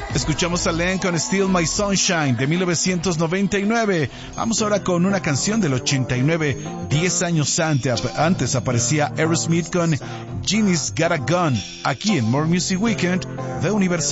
Escuchamos a Len con Still My Sunshine de 1999. Vamos ahora con una canción del 89. 10 años antes aparecía Aerosmith con Genie's Got a Gun, aquí en More Music Weekend de Universal.